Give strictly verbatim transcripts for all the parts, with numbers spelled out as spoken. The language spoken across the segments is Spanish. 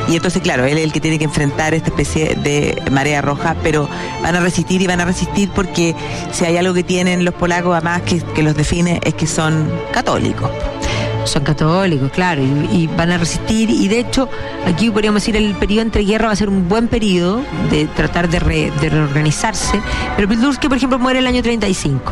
Y entonces, claro, él es el que tiene que enfrentar esta especie de marea roja, pero van a resistir y van a resistir porque si hay algo que tienen los polacos, además que, que los define, es que son católicos. Son católicos, claro, y, y van a resistir, y de hecho aquí podríamos decir el periodo entre guerra va a ser un buen periodo de tratar de, re, de reorganizarse, pero Pilsudski, por ejemplo, muere el año treinta y cinco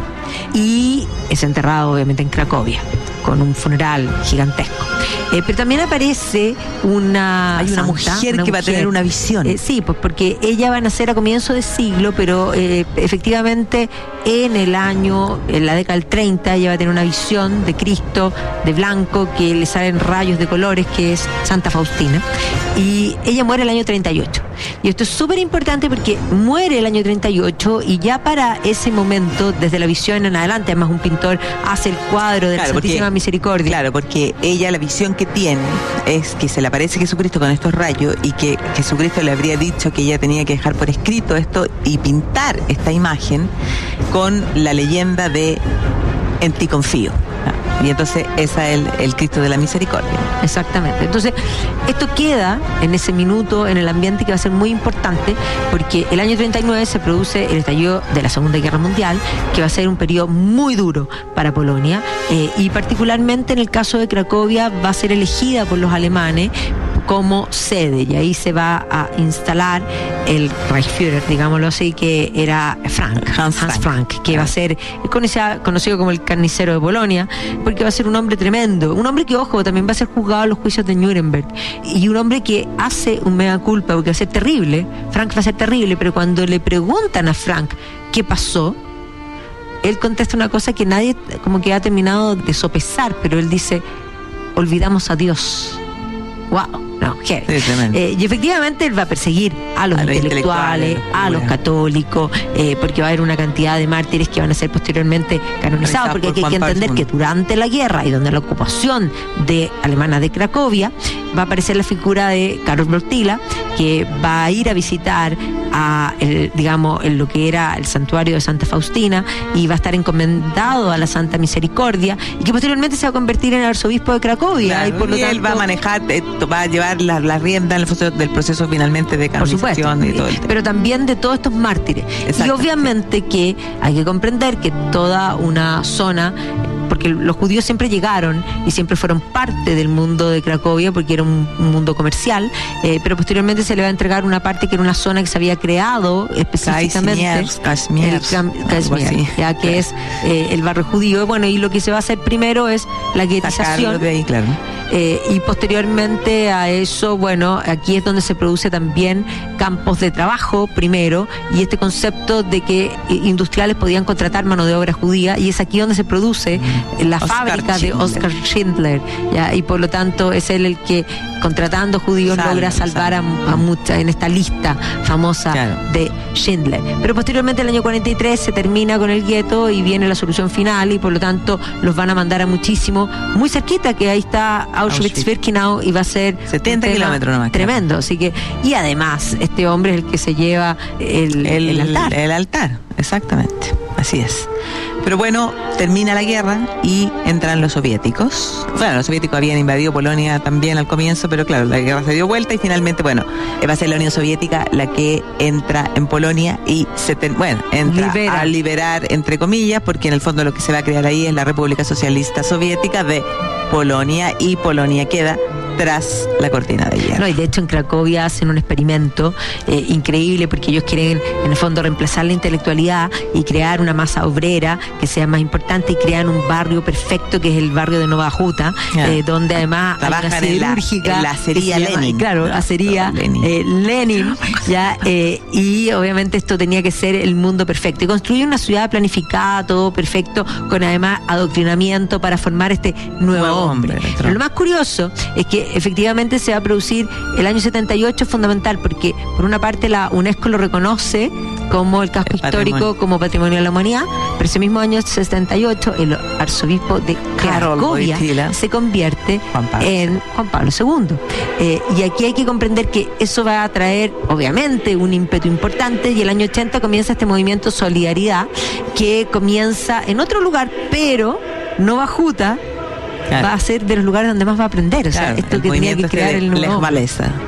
y es enterrado obviamente en Cracovia con un funeral gigantesco. Eh, pero también aparece una, Hay una santa, mujer una que va a tener una visión. Eh, sí, pues porque ella va a nacer a comienzo de siglo, pero eh, efectivamente en el año, en la década del treinta, ella va a tener una visión de Cristo, de blanco, que le salen rayos de colores, que es Santa Faustina. Y ella muere el año treinta y ocho. Y esto es súper importante porque muere el año treinta y ocho y ya para ese momento, desde la visión en adelante, además un pintor hace el cuadro de claro, la Santísima porque, Misericordia. Claro, porque ella, la visión que tiene es que se le aparece Jesucristo con estos rayos y que Jesucristo le habría dicho que ella tenía que dejar por escrito esto y pintar esta imagen con la leyenda de en ti confío. Y entonces esa es el, el Cristo de la Misericordia. Exactamente. Entonces, esto queda en ese minuto, en el ambiente que va a ser muy importante, porque el año treinta y nueve se produce el estallido de la Segunda Guerra Mundial, que va a ser un periodo muy duro para Polonia, eh, y particularmente en el caso de Cracovia va a ser elegida por los alemanes como sede, y ahí se va a instalar el Reichsführer, digámoslo así, que era Frank, Hans, Hans Frank, que va a ser conocido, conocido como el carnicero de Polonia, porque va a ser un hombre tremendo, un hombre que, ojo, también va a ser juzgado en los juicios de Nuremberg, y un hombre que hace un mea culpa, porque va a ser terrible, Frank va a ser terrible, pero cuando le preguntan a Frank qué pasó, él contesta una cosa que nadie como que ha terminado de sopesar, pero él dice, olvidamos a Dios. Wow. No, heavy. Sí, eh, y efectivamente él va a perseguir a los, a los intelectuales, intelectuales, a los católicos, eh, porque va a haber una cantidad de mártires que van a ser posteriormente canonizados, porque por hay que, que entender que durante la guerra y donde la ocupación de alemana de Cracovia va a aparecer la figura de Karol Wojtyla, que va a ir a visitar a el, digamos, en lo que era el santuario de Santa Faustina y va a estar encomendado a la Santa Misericordia, y que posteriormente se va a convertir en arzobispo de Cracovia. Claro, y por lo y tanto, él va a manejar, eh, va a llevar la, la rienda del proceso, del proceso finalmente de canonización y todo el tema. Pero también de todos estos mártires. Y obviamente que hay que comprender que toda una zona, porque los judíos siempre llegaron y siempre fueron parte del mundo de Cracovia porque era un, un mundo comercial, eh, pero posteriormente se le va a entregar una parte que era una zona que se había creado específicamente, Kazimier, Kazimier, ya que claro. es eh, el barrio judío. Bueno, y lo que se va a hacer primero es la guetización de ahí, claro. Eh, y posteriormente a eso, bueno, aquí es donde se produce también campos de trabajo primero, y este concepto de que industriales podían contratar mano de obra judía, y es aquí donde se produce la Oscar fábrica Schindler. de Oskar Schindler, ¿ya? Y por lo tanto es él el que, contratando judíos, salve, logra salvar a, a muchas en esta lista famosa claro. de Schindler. Pero posteriormente, en el año cuarenta y tres, se termina con el gueto y viene la solución final, y por lo tanto los van a mandar a muchísimo, muy cerquita, que ahí está Auschwitz-Birkenau, y va a ser setenta kilómetros nomás. Tremendo, claro. Así que, y además, este hombre es el que se lleva el, el, el altar. El altar, exactamente, así es. Pero bueno, termina la guerra y entran los soviéticos. Bueno, los soviéticos habían invadido Polonia también al comienzo, pero claro, la guerra se dio vuelta y finalmente, bueno, va a ser la Unión Soviética la que entra en Polonia y se ten, bueno, entra Libera. a liberar, entre comillas, porque en el fondo lo que se va a crear ahí es la República Socialista Soviética de Polonia, y Polonia queda tras la cortina de hierro. No, y de hecho en Cracovia hacen un experimento eh, increíble, porque ellos quieren en el fondo reemplazar la intelectualidad y crear una masa obrera que sea más importante, y crean un barrio perfecto que es el barrio de Nova Huta, yeah. eh, donde además trabajan hay una siderúrgica, en la, en la acería Lenin. Claro, la acería Lenin, eh, Lenin ya, eh, y obviamente esto tenía que ser el mundo perfecto, y construir una ciudad planificada, todo perfecto, con además adoctrinamiento para formar este nuevo, nuevo hombre. hombre Pero lo más curioso es que efectivamente se va a producir el año setenta y ocho, fundamental, porque por una parte la UNESCO lo reconoce como el casco el histórico, patrimonio. como patrimonio de la humanidad, pero ese mismo año setenta y ocho el arzobispo de Cracovia se convierte Juan en Juan Pablo segundo. Eh, y aquí hay que comprender que eso va a traer obviamente un ímpetu importante, y el año ochenta comienza este movimiento Solidaridad, que comienza en otro lugar, pero Nova Huta claro. va a ser de los lugares donde más va a aprender, o sea, claro, esto que tenía que crear el nuevo Lech Walesa.